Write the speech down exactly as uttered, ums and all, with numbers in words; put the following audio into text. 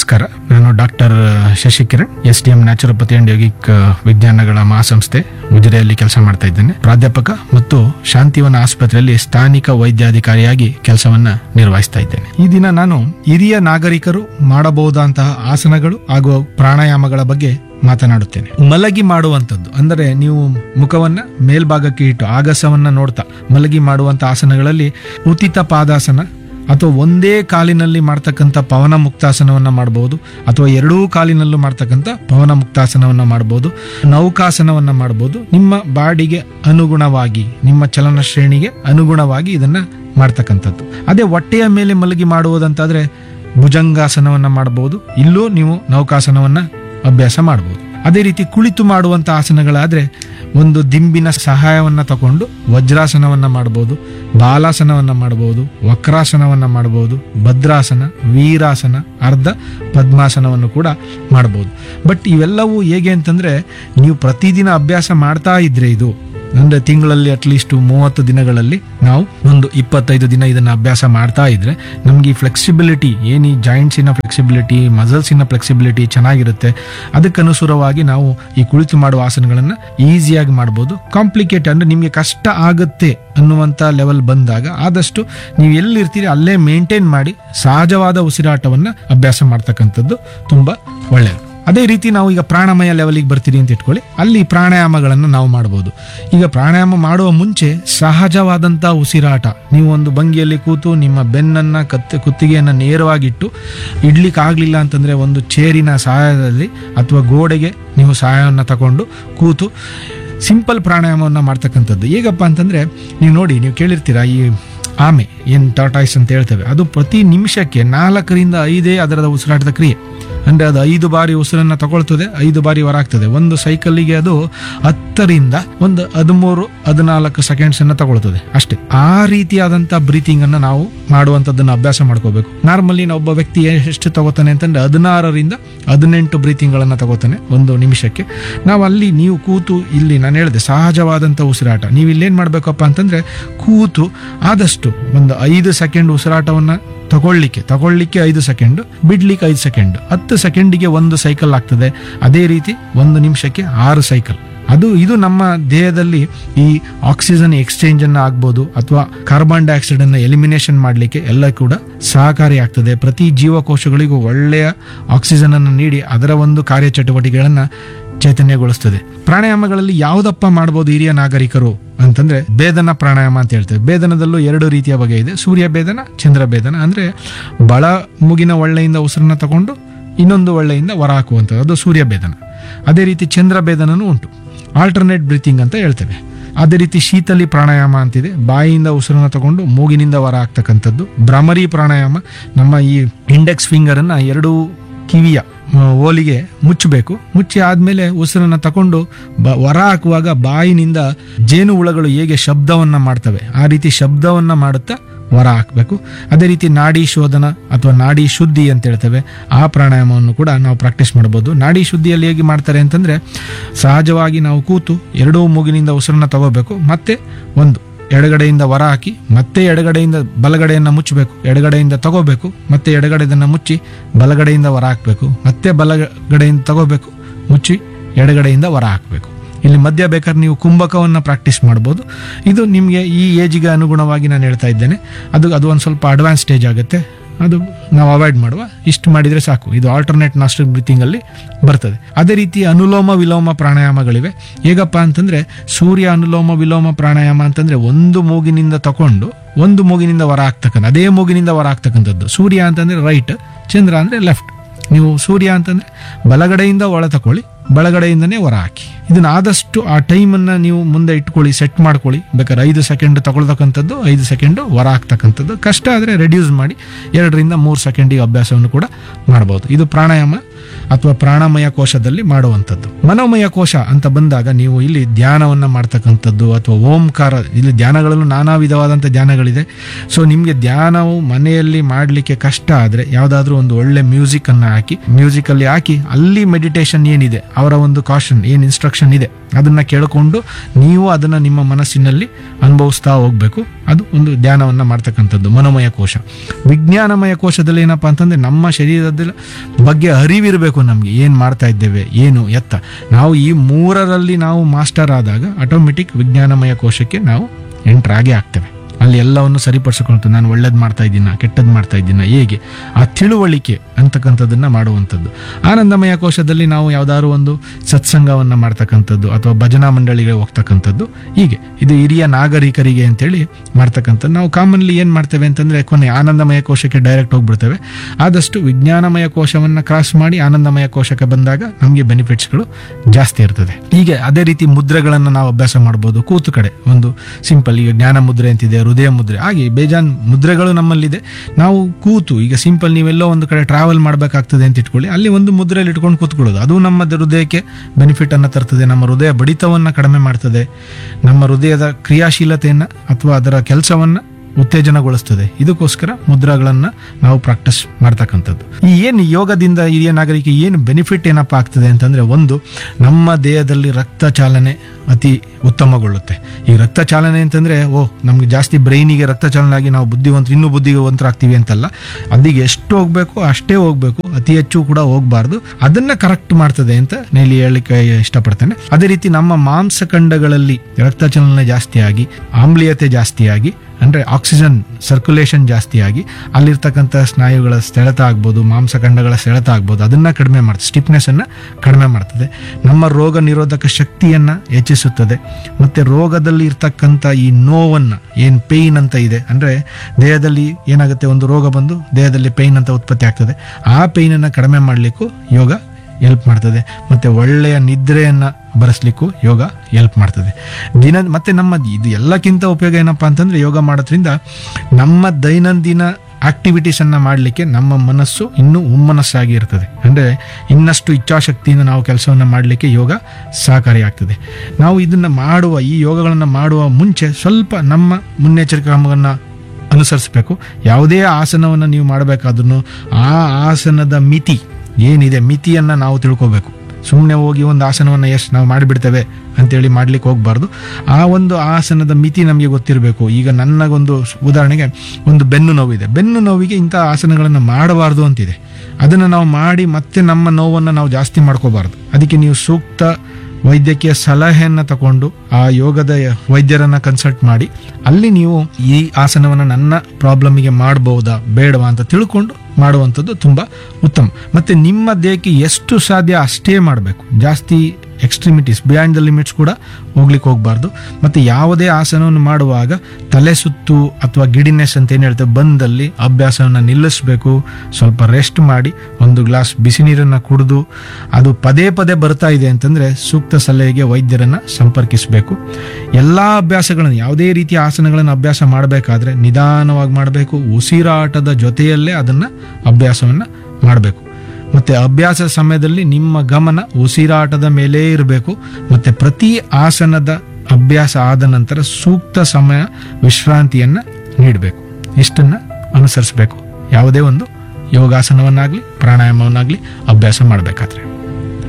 ನಮಸ್ಕಾರ. ನಾನು doctor Shashikiran, S D M naturopathy and yogic ವಿಜ್ಞಾನಗಳ ಮಹಾಸಂಸ್ಥೆ ಉಜಿರೆಯಲ್ಲಿ ಕೆಲಸ ಮಾಡ್ತಾ ಇದ್ದೇನೆ. ಪ್ರಾಧ್ಯಾಪಕ ಮತ್ತು ಶಾಂತಿವನ ಆಸ್ಪತ್ರೆಯಲ್ಲಿ ಸ್ಥಾನಿಕ ವೈದ್ಯಾಧಿಕಾರಿಯಾಗಿ ಕೆಲಸವನ್ನ ನಿರ್ವಹಿಸ್ತಾ ಇದ್ದೇನೆ. ಈ ದಿನ ನಾನು ಹಿರಿಯ ನಾಗರಿಕರು ಮಾಡಬಹುದಂತಹ ಆಸನಗಳು ಹಾಗೂ ಪ್ರಾಣಾಯಾಮಗಳ ಬಗ್ಗೆ ಮಾತನಾಡುತ್ತೇನೆ. ಮಲಗಿ ಮಾಡುವಂಥದ್ದು ಅಂದರೆ ನೀವು ಮುಖವನ್ನ ಮೇಲ್ಭಾಗಕ್ಕೆ ಇಟ್ಟು ಆಗಸವನ್ನ ನೋಡ್ತಾ ಮಲಗಿ ಮಾಡುವಂತ ಆಸನಗಳಲ್ಲಿ ಉತ್ತಿತ ಪಾದಾಸನ ಅಥವಾ ಒಂದೇ ಕಾಲಿನಲ್ಲಿ ಮಾಡ್ತಕ್ಕಂಥ ಪವನ ಮುಕ್ತಾಸನವನ್ನ ಮಾಡಬಹುದು, ಅಥವಾ ಎರಡೂ ಕಾಲಿನಲ್ಲೂ ಮಾಡ್ತಕ್ಕಂಥ ಪವನ ಮುಕ್ತಾಸನವನ್ನ ಮಾಡಬಹುದು, ನೌಕಾಸನವನ್ನ ಮಾಡಬಹುದು. ನಿಮ್ಮ ಬಾಡಿಗೆ ಅನುಗುಣವಾಗಿ, ನಿಮ್ಮ ಚಲನ ಶ್ರೇಣಿಗೆ ಅನುಗುಣವಾಗಿ ಇದನ್ನ ಮಾಡ್ತಕ್ಕಂಥದ್ದು. ಅದೇ ಹೊಟ್ಟೆಯ ಮೇಲೆ ಮಲಗಿ ಮಾಡುವುದಂತಾದ್ರೆ ಭುಜಂಗಾಸನವನ್ನ ಮಾಡಬಹುದು. ಇಲ್ಲೂ ನೀವು ನೌಕಾಸನವನ್ನ ಅಭ್ಯಾಸ ಮಾಡಬಹುದು. ಅದೇ ರೀತಿ ಕುಳಿತು ಮಾಡುವಂತ ಆಸನಗಳಾದ್ರೆ ಒಂದು ದಿಂಬಿನ ಸಹಾಯವನ್ನ ತಗೊಂಡು ವಜ್ರಾಸನವನ್ನ ಮಾಡಬಹುದು, ಬಾಲಾಸನವನ್ನ ಮಾಡಬಹುದು, ವಕ್ರಾಸನವನ್ನ ಮಾಡಬಹುದು, ಭದ್ರಾಸನ, ವೀರಾಸನ, ಅರ್ಧ ಪದ್ಮಾಸನವನ್ನು ಕೂಡ ಮಾಡಬಹುದು. ಬಟ್ ಇವೆಲ್ಲವೂ ಹೇಗೆ ಅಂತಂದ್ರೆ ನೀವು ಪ್ರತಿದಿನ ಅಭ್ಯಾಸ ಮಾಡ್ತಾ ಇದ್ರೆ, ಇದು ಅಂದ್ರೆ ತಿಂಗಳಲ್ಲಿ ಅಟ್ಲೀಸ್ಟ್ ಮೂವತ್ತು ದಿನಗಳಲ್ಲಿ ನಾವು ಒಂದು ಇಪ್ಪತ್ತೈದು ದಿನ ಇದನ್ನ ಅಭ್ಯಾಸ ಮಾಡ್ತಾ ಇದ್ರೆ ನಮ್ಗೆ ಈ ಫ್ಲೆಕ್ಸಿಬಿಲಿಟಿ ಏನು, ಈ ಜಾಯಿಂಟ್ಸಿನ ಫ್ಲೆಕ್ಸಿಬಿಲಿಟಿ, ಮಸಲ್ಸಿನ ಫ್ಲೆಕ್ಸಿಬಿಲಿಟಿ ಚೆನ್ನಾಗಿರುತ್ತೆ. ಅದಕ್ಕನುಸಾರವಾಗಿ ನಾವು ಈ ಕುಳಿತು ಮಾಡುವ ಆಸನಗಳನ್ನ ಈಸಿಯಾಗಿ ಮಾಡ್ಬೋದು. ಕಾಂಪ್ಲಿಕೇಟ್ ಅಂದ್ರೆ ನಿಮ್ಗೆ ಕಷ್ಟ ಆಗುತ್ತೆ ಅನ್ನುವಂತ ಲೆವೆಲ್ ಬಂದಾಗ ಆದಷ್ಟು ನೀವು ಎಲ್ಲಿರ್ತೀರಿ ಅಲ್ಲೇ ಮೇಂಟೈನ್ ಮಾಡಿ ಸಹಜವಾದ ಉಸಿರಾಟವನ್ನ ಅಭ್ಯಾಸ ಮಾಡ್ತಕ್ಕಂಥದ್ದು ತುಂಬಾ ಒಳ್ಳೆಯದು. ಅದೇ ರೀತಿ ನಾವು ಈಗ ಪ್ರಾಣಾಮಯ ಲೆವೆಲ್ಗೆ ಬರ್ತೀರಿ ಅಂತ ಇಟ್ಕೊಳ್ಳಿ, ಅಲ್ಲಿ ಪ್ರಾಣಾಯಾಮಗಳನ್ನು ನಾವು ಮಾಡಬಹುದು. ಈಗ ಪ್ರಾಣಾಯಾಮ ಮಾಡುವ ಮುಂಚೆ ಸಹಜವಾದಂತಹ ಉಸಿರಾಟ, ನೀವು ಒಂದು ಭಂಗಿಯಲ್ಲಿ ಕೂತು ನಿಮ್ಮ ಬೆನ್ನನ್ನ ಕತ್ತೆ ಕುತ್ತಿಗೆಯನ್ನ ನೇರವಾಗಿಟ್ಟು ಇಡ್ಲಿಕ್ಕೆ ಆಗ್ಲಿಲ್ಲ ಅಂತಂದ್ರೆ ಒಂದು ಚೇರಿನ ಸಹಾಯದಲ್ಲಿ ಅಥವಾ ಗೋಡೆಗೆ ನೀವು ಸಹಾಯವನ್ನು ತಗೊಂಡು ಕೂತು ಸಿಂಪಲ್ ಪ್ರಾಣಾಯಾಮವನ್ನು ಮಾಡ್ತಕ್ಕಂಥದ್ದು. ಹೇಗಪ್ಪ ಅಂತಂದ್ರೆ ನೀವು ನೋಡಿ, ನೀವು ಕೇಳಿರ್ತೀರಾ ಈ ಆಮೆ ಏನ್ ಟಾಟಾಯ್ಸ್ ಅಂತ ಹೇಳ್ತೇವೆ, ಅದು ಪ್ರತಿ ನಿಮಿಷಕ್ಕೆ ನಾಲ್ಕರಿಂದ ಐದೇ ಅದರದ ಉಸಿರಾಟದ ಕ್ರಿಯೆ. ಅಂದ್ರೆ ಅದು ಐದು ಬಾರಿ ಉಸಿರನ್ನ ತಗೊಳ್ತದೆ, ಐದು ಬಾರಿ ಹೊರಾಗ್ತದೆ. ಒಂದು ಸೈಕಲ್ಗೆ ಅದು ಹತ್ತರಿಂದ ಒಂದು ಹದಿಮೂರು ಹದಿನಾಲ್ಕು ಸೆಕೆಂಡ್ಸ್ ಅನ್ನ ತಗೊಳ್ತದೆ ಅಷ್ಟೇ. ಆ ರೀತಿಯಾದಂತಹ ಬ್ರೀತಿಂಗ್ ಅನ್ನ ನಾವು ಮಾಡುವಂತದ್ದನ್ನ ಅಭ್ಯಾಸ ಮಾಡ್ಕೋಬೇಕು. ನಾರ್ಮಲಿ ಒಬ್ಬ ವ್ಯಕ್ತಿ ಎಷ್ಟು ತಗೋತಾನೆ ಅಂತಂದ್ರೆ ಹದಿನಾರರಿಂದ ಹದಿನೆಂಟು ಬ್ರೀತಿಂಗ್ ಗಳನ್ನ ತಗೋತಾನೆ ಒಂದು ನಿಮಿಷಕ್ಕೆ. ನಾವು ಅಲ್ಲಿ ನೀವು ಕೂತು, ಇಲ್ಲಿ ನಾನು ಹೇಳಿದೆ ಸಹಜವಾದಂತ ಉಸಿರಾಟ, ನೀವು ಇಲ್ಲೇನ್ ಮಾಡ್ಬೇಕಪ್ಪ ಅಂತಂದ್ರೆ ಕೂತು ಆದಷ್ಟು ಒಂದು ಐದು ಸೆಕೆಂಡ್ ಉಸಿರಾಟವನ್ನ ತಗೊಳ್ಳಿಕ್ಕೆ ತಗೊಳ್ಳಿಕ್ಕೆ ಐದು ಸೆಕೆಂಡ್, ಬಿಡ್ಲಿಕ್ಕೆ ಐದು ಸೆಕೆಂಡ್, ಹತ್ತು ಸೆಕೆಂಡಿಗೆ ಒಂದು ಸೈಕಲ್ ಆಗ್ತದೆ. ಅದೇ ರೀತಿ ಒಂದು ನಿಮಿಷಕ್ಕೆ ಆರು ಸೈಕಲ್. ಅದು ಇದು ನಮ್ಮ ದೇಹದಲ್ಲಿ ಈ ಆಕ್ಸಿಜನ್ ಎಕ್ಸ್ಚೇಂಜ್ ಅನ್ನ ಆಗ್ಬೋದು ಅಥವಾ ಕಾರ್ಬನ್ ಡೈಆಕ್ಸೈಡ್ ಅನ್ನ ಎಲಿಮಿನೇಷನ್ ಮಾಡಲಿಕ್ಕೆ ಎಲ್ಲ ಕೂಡ ಸಹಕಾರಿ ಆಗ್ತದೆ. ಪ್ರತಿ ಜೀವಕೋಶಗಳಿಗೂ ಒಳ್ಳೆಯ ಆಕ್ಸಿಜನ್ ಅನ್ನು ನೀಡಿ ಅದರ ಒಂದು ಕಾರ್ಯಚಟುವಟಿಕೆಗಳನ್ನ ಚೈತನ್ಯಗೊಳಿಸ್ತದೆ. ಪ್ರಾಣಾಯಾಮಗಳಲ್ಲಿ ಯಾವುದಪ್ಪ ಮಾಡಬಹುದು ಹಿರಿಯ ನಾಗರಿಕರು ಅಂತಂದ್ರೆ ಭೇದನ ಪ್ರಾಣಾಯಾಮ ಅಂತ ಹೇಳ್ತೇವೆ. ಭೇದನದಲ್ಲೂ ಎರಡು ರೀತಿಯ ಬಗೆ ಇದೆ, ಸೂರ್ಯ ಭೇದನ, ಚಂದ್ರ ಭೇದನ. ಅಂದ್ರೆ ಬಳ ಮುಗಿನ ಒಳ್ಳೆಯಿಂದ ಉಸಿರನ್ನ ತಗೊಂಡು ಇನ್ನೊಂದು ಒಳ್ಳೆಯಿಂದ ಹೊರ ಹಾಕುವಂಥದ್ದು, ಅದು ಸೂರ್ಯ ಭೇದನ. ಅದೇ ರೀತಿ ಚಂದ್ರ ಭೇದನೂ ಉಂಟು, ಆಲ್ಟರ್ನೇಟ್ ಬ್ರೀತಿಂಗ್ ಅಂತ ಹೇಳ್ತೇವೆ. ಅದೇ ರೀತಿ ಶೀತಲಿ ಪ್ರಾಣಾಯಾಮ ಅಂತಿದೆ, ಬಾಯಿಯಿಂದ ಉಸಿರನ್ನ ತಗೊಂಡು ಮೂಗಿನಿಂದ ಹೊರ ಹಾಕ್ತಕ್ಕಂಥದ್ದು. ಭ್ರಮರಿ ಪ್ರಾಣಾಯಾಮ, ನಮ್ಮ ಈ ಇಂಡೆಕ್ಸ್ ಫಿಂಗರ್ ಅನ್ನ ಎರಡು ಕಿವಿಯ ಓಲಿಗೆ ಮುಚ್ಚಬೇಕು. ಮುಚ್ಚಿ ಆದ್ಮೇಲೆ ಉಸಿರನ್ನ ತಕೊಂಡು ಹೊರ ಹಾಕುವಾಗ ಬಾಯಿನಿಂದ ಜೇನು ಹುಳಗಳು ಹೇಗೆ ಶಬ್ದವನ್ನ ಮಾಡ್ತವೆ ಆ ರೀತಿ ಶಬ್ದವನ್ನ ಮಾಡುತ್ತಾ ಹೊರ ಹಾಕಬೇಕು. ಅದೇ ರೀತಿ ನಾಡಿ ಶೋಧನ ಅಥವಾ ನಾಡಿ ಶುದ್ಧಿ ಅಂತ ಹೇಳ್ತೇವೆ, ಆ ಪ್ರಾಣಾಯಾಮವನ್ನು ಕೂಡ ನಾವು ಪ್ರಾಕ್ಟೀಸ್ ಮಾಡಬಹುದು. ನಾಡಿ ಶುದ್ಧಿಯಲ್ಲಿ ಹೇಗೆ ಮಾಡ್ತಾರೆ ಅಂತಂದ್ರೆ ಸಹಜವಾಗಿ ನಾವು ಕೂತು ಎರಡೂ ಮೂಗಿನಿಂದ ಉಸಿರನ್ನ ತಗೋಬೇಕು, ಮತ್ತೆ ಒಂದು ಎಡಗಡೆಯಿಂದ ಹೊರ ಹಾಕಿ ಮತ್ತೆ ಎಡಗಡೆಯಿಂದ ಬಲಗಡೆಯನ್ನ ಮುಚ್ಚಬೇಕು, ಎಡಗಡೆಯಿಂದ ತಗೋಬೇಕು, ಮತ್ತೆ ಎಡಗಡೆಯನ್ನ ಮುಚ್ಚಿ ಬಲಗಡೆಯಿಂದ ಹೊರ ಹಾಕಬೇಕು, ಮತ್ತೆ ಬಲಗಡೆಯಿಂದ ತಗೋಬೇಕು, ಮುಚ್ಚಿ ಎಡಗಡೆಯಿಂದ ಹೊರ ಹಾಕಬೇಕು. ಇಲ್ಲಿ ಮಧ್ಯ ಬೇಕಾದ್ರೆ ನೀವು ಕುಂಭಕವನ್ನ ಪ್ರಾಕ್ಟೀಸ್ ಮಾಡ್ಬೋದು. ಇದು ನಿಮಗೆ ಈ ಏಜಿಗೆ ಅನುಗುಣವಾಗಿ ನಾನು ಹೇಳ್ತಾ ಇದ್ದೇನೆ. ಅದು ಅದು ಒಂದು ಸ್ವಲ್ಪ ಅಡ್ವಾನ್ಸ್ ಸ್ಟೇಜ್ ಆಗುತ್ತೆ, ಅದು ನಾವು ಅವಾಯ್ಡ್ ಮಾಡುವ. ಇಷ್ಟು ಮಾಡಿದ್ರೆ ಸಾಕು. ಇದು ಆಲ್ಟರ್ನೇಟ್ ನಾಸ್ಟ್ರಿಲ್ ಬ್ರೀತಿಂಗ್ ಅಲ್ಲಿ ಬರ್ತದೆ. ಅದೇ ರೀತಿ ಅನುಲೋಮ ವಿಲೋಮ ಪ್ರಾಣಾಯಾಮಗಳಿವೆ. ಹೇಗಪ್ಪ ಅಂತಂದ್ರೆ ಸೂರ್ಯ ಅನುಲೋಮ ವಿಲೋಮ ಪ್ರಾಣಾಯಾಮ ಅಂತಂದ್ರೆ ಒಂದು ಮೂಗಿನಿಂದ ತಕೊಂಡು ಒಂದು ಮೂಗಿನಿಂದ ಹೊರ ಹಾಕ್ತಕ್ಕಂಥ, ಅದೇ ಮೂಗಿನಿಂದ ಹೊರ ಹಾಕ್ತಕ್ಕಂಥದ್ದು. ಸೂರ್ಯ ಅಂತಂದ್ರೆ ರೈಟ್, ಚಂದ್ರ ಅಂದ್ರೆ ಲೆಫ್ಟ್. ನೀವು ಸೂರ್ಯ ಅಂತಂದ್ರೆ ಬಲಗಡೆಯಿಂದ ಒಳ ತಕೊಳ್ಳಿ, ಬಲಗಡೆಯಿಂದನೇ ಹೊರ ಹಾಕಿ. ಇದನ್ನ ಆದಷ್ಟು ಆ ಟೈಮನ್ನು ನೀವು ಮುಂದೆ ಇಟ್ಕೊಳ್ಳಿ, ಸೆಟ್ ಮಾಡ್ಕೊಳ್ಳಿ. ಬೇಕಾದ್ರೆ ಐದು ಸೆಕೆಂಡ್ ತಗೊಳ್ತಕ್ಕಂಥದ್ದು, ಐದು ಸೆಕೆಂಡ್ ಹೊರ ಹಾಕ್ತಕ್ಕಂಥದ್ದು. ಕಷ್ಟ ಆದರೆ ರೆಡ್ಯೂಸ್ ಮಾಡಿ ಎರಡರಿಂದ ಮೂರು ಸೆಕೆಂಡಿಗೆ ಅಭ್ಯಾಸವನ್ನು ಕೂಡ ಮಾಡಬಹುದು. ಇದು ಪ್ರಾಣಾಯಾಮ ಅಥವಾ ಪ್ರಾಣಮಯ ಕೋಶದಲ್ಲಿ ಮಾಡುವಂಥದ್ದು. ಮನೋಮಯ ಕೋಶ ಅಂತ ಬಂದಾಗ ನೀವು ಇಲ್ಲಿ ಧ್ಯಾನವನ್ನ ಮಾಡ್ತಕ್ಕಂಥದ್ದು ಅಥವಾ ಓಂಕಾರ, ಇಲ್ಲಿ ಧ್ಯಾನಗಳಲ್ಲೂ ನಾನಾ ವಿಧವಾದಂಥ ಧ್ಯಾನಗಳಿದೆ. ಸೊ ನಿಮಗೆ ಧ್ಯಾನವು ಮನೆಯಲ್ಲಿ ಮಾಡಲಿಕ್ಕೆ ಕಷ್ಟ ಆದರೆ ಯಾವುದಾದ್ರೂ ಒಂದು ಒಳ್ಳೆ ಮ್ಯೂಸಿಕ್ ಅನ್ನ ಹಾಕಿ, ಮ್ಯೂಸಿಕ್ ಅಲ್ಲಿ ಹಾಕಿ ಅಲ್ಲಿ ಮೆಡಿಟೇಷನ್ ಏನಿದೆ ಅವರ ಒಂದು ಕಾಷನ್ ಏನು ಇನ್ಸ್ಟ್ರಕ್ಷನ್ ಇದೆ ಅದನ್ನು ಕೇಳಿಕೊಂಡು ನೀವು ಅದನ್ನು ನಿಮ್ಮ ಮನಸ್ಸಿನಲ್ಲಿ ಅನುಭವಿಸ್ತಾ ಹೋಗಬೇಕು. ಅದು ಒಂದು ಧ್ಯಾನವನ್ನು ಮಾಡ್ತಕ್ಕಂಥದ್ದು. ಮನೋಮಯ ಕೋಶ, ವಿಜ್ಞಾನಮಯ ಕೋಶದಲ್ಲಿ ಏನಪ್ಪ ಅಂತಂದರೆ ನಮ್ಮ ಶರೀರದ ಬಗ್ಗೆ ಅರಿವಿರಬೇಕು. ನಮಗೆ ಏನು ಮಾಡ್ತಾ ಇದ್ದೇವೆ, ಏನು ಎತ್ತ, ನಾವು ಈ ಮೂರರಲ್ಲಿ ನಾವು ಮಾಸ್ಟರ್ ಆದಾಗ ಆಟೋಮೆಟಿಕ್ ವಿಜ್ಞಾನಮಯ ಕೋಶಕ್ಕೆ ನಾವು ಎಂಟರ್ ಆಗೇ ಆಗ್ತೇವೆ. ಅಲ್ಲಿ ಎಲ್ಲವನ್ನು ಸರಿಪಡಿಸಿಕೊಂಡು ನಾನು ಒಳ್ಳೇದು ಮಾಡ್ತಾ ಇದ್ದೀನ, ಕೆಟ್ಟದ್ದು ಮಾಡ್ತಾ ಇದ್ದೀನ, ಹೇಗೆ ಆ ತಿಳುವಳಿಕೆ ಅಂತಕ್ಕಂಥದ್ದನ್ನು ಮಾಡುವಂಥದ್ದು. ಆನಂದಮಯ ಕೋಶದಲ್ಲಿ ನಾವು ಯಾವುದಾದ್ರು ಒಂದು ಸತ್ಸಂಗವನ್ನು ಮಾಡ್ತಕ್ಕಂಥದ್ದು ಅಥವಾ ಭಜನಾ ಮಂಡಳಿಗೆ ಹೋಗ್ತಕ್ಕಂಥದ್ದು. ಹೀಗೆ ಇದು ಹಿರಿಯ ನಾಗರಿಕರಿಗೆ ಅಂತೇಳಿ ಮಾಡ್ತಕ್ಕಂಥದ್ದು. ನಾವು ಕಾಮನ್ಲಿ ಏನು ಮಾಡ್ತೇವೆ ಅಂತಂದರೆ ಕೊನೆ ಆನಂದಮಯ ಕೋಶಕ್ಕೆ ಡೈರೆಕ್ಟ್ ಹೋಗ್ಬಿಡ್ತೇವೆ. ಆದಷ್ಟು ವಿಜ್ಞಾನಮಯ ಕೋಶವನ್ನು ಕ್ರಾಸ್ ಮಾಡಿ ಆನಂದಮಯ ಕೋಶಕ್ಕೆ ಬಂದಾಗ ನಮಗೆ ಬೆನಿಫಿಟ್ಸ್ಗಳು ಜಾಸ್ತಿ ಇರ್ತದೆ. ಹೀಗೆ ಅದೇ ರೀತಿ ಮುದ್ರೆಗಳನ್ನು ನಾವು ಅಭ್ಯಾಸ ಮಾಡ್ಬೋದು. ಕೂತು ಕಡೆ ಒಂದು ಸಿಂಪಲ್, ಈಗ ಜ್ಞಾನ ಮುದ್ರೆ ಅಂತಿದೆ, ಹೃದಯ ಮುದ್ರೆ, ಹಾಗೆ ಬೇಜಾನ್ ಮುದ್ರೆಗಳು ನಮ್ಮಲ್ಲಿದೆ. ನಾವು ಕೂತು ಈಗ ಸಿಂಪಲ್ ನೀವೆಲ್ಲೋ ಒಂದು ಕಡೆ ಟ್ರಾವೆಲ್ ಮಾಡಬೇಕಾಗ್ತದೆ ಅಂತ ಇಟ್ಕೊಳ್ಳಿ, ಅಲ್ಲಿ ಒಂದು ಮುದ್ರೆಯಲ್ಲಿ ಇಟ್ಕೊಂಡು ಕೂತ್ಕೊಳ್ಳೋದು, ಅದು ನಮ್ಮ ಹೃದಯಕ್ಕೆ ಬೆನಿಫಿಟ್ ಅನ್ನು ತರ್ತದೆ. ನಮ್ಮ ಹೃದಯ ಬಡಿತವನ್ನು ಕಡಿಮೆ ಮಾಡ್ತದೆ, ನಮ್ಮ ಹೃದಯದ ಕ್ರಿಯಾಶೀಲತೆಯನ್ನು ಅಥವಾ ಅದರ ಕೆಲಸವನ್ನು ಉತ್ತೇಜನಗೊಳಿಸ್ತದೆ. ಇದಕ್ಕೋಸ್ಕರ ಮುದ್ರಾಗಳನ್ನು ನಾವು ಪ್ರಾಕ್ಟೀಸ್ ಮಾಡ್ತಕ್ಕಂಥದ್ದು. ಈ ಏನು ಯೋಗದಿಂದ ಹಿರಿಯ ನಾಗರಿಕ ಏನು ಬೆನಿಫಿಟ್ ಏನಪ್ಪ ಆಗ್ತದೆ ಅಂತಂದರೆ, ಒಂದು ನಮ್ಮ ದೇಹದಲ್ಲಿ ರಕ್ತ ಚಾಲನೆ ಅತಿ ಉತ್ತಮಗೊಳ್ಳುತ್ತೆ. ಈ ರಕ್ತ ಚಾಲನೆ ಅಂತಂದರೆ ಓ ನಮ್ಗೆ ಜಾಸ್ತಿ ಬ್ರೈನಿಗೆ ರಕ್ತ ಚಾಲನೆ ಆಗಿ ನಾವು ಬುದ್ಧಿವಂತರು ಇನ್ನೂ ಬುದ್ಧಿವಂತರಾಗ್ತೀವಿ ಅಂತಲ್ಲ, ಅಲ್ಲಿಗೆ ಎಷ್ಟು ಹೋಗಬೇಕು ಅಷ್ಟೇ ಹೋಗಬೇಕು, ಅತಿ ಹೆಚ್ಚು ಕೂಡ ಹೋಗಬಾರ್ದು. ಅದನ್ನು ಕರೆಕ್ಟ್ ಮಾಡ್ತದೆ ಅಂತ ನಾನು ಇಲ್ಲಿ ಹೇಳಲಿಕ್ಕೆ ಇಷ್ಟಪಡ್ತೇನೆ. ಅದೇ ರೀತಿ ನಮ್ಮ ಮಾಂಸಖಂಡಗಳಲ್ಲಿ ರಕ್ತ ಚಲನೆ ಜಾಸ್ತಿಯಾಗಿ ಆಮ್ಲೀಯತೆ ಜಾಸ್ತಿಯಾಗಿ ಅಂದರೆ ಆಕ್ಸಿಜನ್ ಸರ್ಕ್ಯುಲೇಷನ್ ಜಾಸ್ತಿಯಾಗಿ ಅಲ್ಲಿರ್ತಕ್ಕಂಥ ಸ್ನಾಯುಗಳ ಸೆಳೆತ ಆಗ್ಬೋದು, ಮಾಂಸಖಂಡಗಳ ಸೆಳೆತ ಆಗ್ಬೋದು, ಅದನ್ನು ಕಡಿಮೆ ಮಾಡ್ತದೆ, ಸ್ಟಿಫ್ನೆಸ್ಸನ್ನು ಕಡಿಮೆ ಮಾಡ್ತದೆ. ನಮ್ಮ ರೋಗ ನಿರೋಧಕ ಶಕ್ತಿಯನ್ನು ಹೆಚ್ಚಿಸುತ್ತದೆ. ಮತ್ತು ರೋಗದಲ್ಲಿ ಇರ್ತಕ್ಕಂಥ ಈ ನೋವನ್ನು ಏನು ಪೇಯ್ನ್ ಅಂತ ಇದೆ, ಅಂದರೆ ದೇಹದಲ್ಲಿ ಏನಾಗುತ್ತೆ, ಒಂದು ರೋಗ ಬಂದು ದೇಹದಲ್ಲಿ ಪೇಯ್ನ್ ಅಂತ ಉತ್ಪತ್ತಿ ಆಗ್ತದೆ, ಆ ಪೇಯ್ನನ್ನು ಕಡಿಮೆ ಮಾಡಲಿಕ್ಕೂ ಯೋಗ ಹೆಲ್ಪ್ ಮಾಡ್ತದೆ. ಮತ್ತು ಒಳ್ಳೆಯ ನಿದ್ರೆಯನ್ನು ಬರೆಸ್ಲಿಕ್ಕೂ ಯೋಗ ಹೆಲ್ಪ್ ಮಾಡ್ತದೆ. ದಿನ ಮತ್ತು ನಮ್ಮ ಇದು ಎಲ್ಲಕ್ಕಿಂತ ಉಪಯೋಗ ಏನಪ್ಪ ಅಂತಂದರೆ, ಯೋಗ ಮಾಡೋದ್ರಿಂದ ನಮ್ಮ ದೈನಂದಿನ ಆಕ್ಟಿವಿಟೀಸನ್ನು ಮಾಡಲಿಕ್ಕೆ ನಮ್ಮ ಮನಸ್ಸು ಇನ್ನೂ ಹುಮ್ಮನಸ್ಸಾಗಿ ಇರ್ತದೆ. ಅಂದರೆ ಇನ್ನಷ್ಟು ಇಚ್ಛಾಶಕ್ತಿಯಿಂದ ನಾವು ಕೆಲಸವನ್ನು ಮಾಡಲಿಕ್ಕೆ ಯೋಗ ಸಹಕಾರಿಯಾಗ್ತದೆ. ನಾವು ಇದನ್ನು ಮಾಡುವ ಈ ಯೋಗಗಳನ್ನು ಮಾಡುವ ಮುಂಚೆ ಸ್ವಲ್ಪ ನಮ್ಮ ಮುನ್ನೆಚ್ಚರಿಕೆ ಕ್ರಮವನ್ನು ಅನುಸರಿಸಬೇಕು. ಯಾವುದೇ ಆಸನವನ್ನು ನೀವು ಮಾಡಬೇಕಾದ್ರೂ ಆ ಆಸನದ ಮಿತಿ ಏನಿದೆ, ಮಿತಿಯನ್ನು ನಾವು ತಿಳ್ಕೋಬೇಕು. ಸುಮ್ಮನೆ ಹೋಗಿ ಒಂದು ಆಸನವನ್ನು ಎಷ್ಟು ನಾವು ಮಾಡಿಬಿಡ್ತೇವೆ ಅಂತೇಳಿ ಮಾಡ್ಲಿಕ್ಕೆ ಹೋಗಬಾರ್ದು. ಆ ಒಂದು ಆಸನದ ಮಿತಿ ನಮಗೆ ಗೊತ್ತಿರಬೇಕು. ಈಗ ನನಗೊಂದು ಉದಾಹರಣೆಗೆ ಒಂದು ಬೆನ್ನು ನೋವಿದೆ, ಬೆನ್ನು ನೋವಿಗೆ ಇಂಥ ಆಸನಗಳನ್ನು ಮಾಡಬಾರ್ದು ಅಂತಿದೆ. ಅದನ್ನು ನಾವು ಮಾಡಿ ಮತ್ತೆ ನಮ್ಮ ನೋವನ್ನು ನಾವು ಜಾಸ್ತಿ ಮಾಡ್ಕೋಬಾರ್ದು. ಅದಕ್ಕೆ ನೀವು ಸೂಕ್ತ ವೈದ್ಯಕೀಯ ಸಲಹೆಯನ್ನು ತಗೊಂಡು ಆ ಯೋಗದ ವೈದ್ಯರನ್ನು ಕನ್ಸಲ್ಟ್ ಮಾಡಿ ಅಲ್ಲಿ ನೀವು ಈ ಆಸನವನ್ನು ನನ್ನ ಪ್ರಾಬ್ಲಮಿಗೆ ಮಾಡಬಹುದಾ ಬೇಡವಾ ಅಂತ ತಿಳ್ಕೊಂಡು ಮಾಡುವಂಥದ್ದು ತುಂಬ ಉತ್ತಮ. ಮತ್ತು ನಿಮ್ಮ ದೇಹಕ್ಕೆ ಎಷ್ಟು ಸಾಧ್ಯ ಅಷ್ಟೇ ಮಾಡಬೇಕು. ಜಾಸ್ತಿ ಎಕ್ಸ್ಟ್ರಿಮಿಟೀಸ್ ಬಿಯಾಂಡ್ ದ ಲಿಮಿಟ್ಸ್ ಕೂಡ ಹೋಗ್ಲಿಕ್ಕೆ ಹೋಗಬಾರ್ದು. ಮತ್ತು ಯಾವುದೇ ಆಸನವನ್ನು ಮಾಡುವಾಗ ತಲೆ ಸುತ್ತು ಅಥವಾ ಗಿಡಿನೆಸ್ ಅಂತ ಏನು ಹೇಳ್ತೇವೆ ಬಂದಲ್ಲಿ ಅಭ್ಯಾಸವನ್ನು ನಿಲ್ಲಿಸಬೇಕು. ಸ್ವಲ್ಪ ರೆಸ್ಟ್ ಮಾಡಿ ಒಂದು ಗ್ಲಾಸ್ ಬಿಸಿ ನೀರನ್ನು ಕುಡಿದು, ಅದು ಪದೇ ಪದೇ ಬರ್ತಾ ಇದೆ ಅಂತಂದರೆ ಸೂಕ್ತ ಸಲಹೆಗೆ ವೈದ್ಯರನ್ನು ಸಂಪರ್ಕಿಸಬೇಕು. ಎಲ್ಲ ಅಭ್ಯಾಸಗಳನ್ನು ಯಾವುದೇ ರೀತಿಯ ಆಸನಗಳನ್ನು ಅಭ್ಯಾಸ ಮಾಡಬೇಕಾದ್ರೆ ನಿಧಾನವಾಗಿ ಮಾಡಬೇಕು. ಉಸಿರಾಟದ ಜೊತೆಯಲ್ಲೇ ಅದನ್ನು ಅಭ್ಯಾಸವನ್ನು ಮಾಡಬೇಕು. ಮತ್ತು ಅಭ್ಯಾಸ ಸಮಯದಲ್ಲಿ ನಿಮ್ಮ ಗಮನ ಉಸಿರಾಟದ ಮೇಲೇ ಇರಬೇಕು. ಮತ್ತು ಪ್ರತಿ ಆಸನದ ಅಭ್ಯಾಸ ಆದ ನಂತರ ಸೂಕ್ತ ಸಮಯ ವಿಶ್ರಾಂತಿಯನ್ನು ನೀಡಬೇಕು. ಇಷ್ಟನ್ನು ಅನುಸರಿಸಬೇಕು ಯಾವುದೇ ಒಂದು ಯೋಗಾಸನವನ್ನಾಗಲಿ ಪ್ರಾಣಾಯಾಮವನ್ನಾಗಲಿ ಅಭ್ಯಾಸ ಮಾಡಬೇಕಾದ್ರೆ.